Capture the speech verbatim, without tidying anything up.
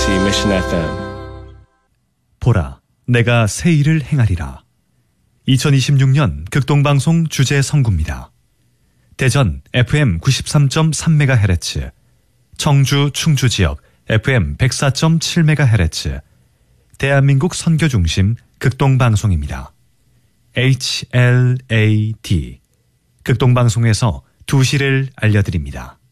케이비엠씨 Mission 에프엠. 보라, 내가 새 일을 행하리라. 이천이십육 년 극동방송 주제 선구입니다. 대전 에프엠 구십삼 점 삼 메가헤르츠, 청주 충주 지역 에프엠 백사 점 칠 메가헤르츠, 대한민국 선교 중심 극동방송입니다. 에이치엘에이디, 극동방송에서 두 시를 알려드립니다.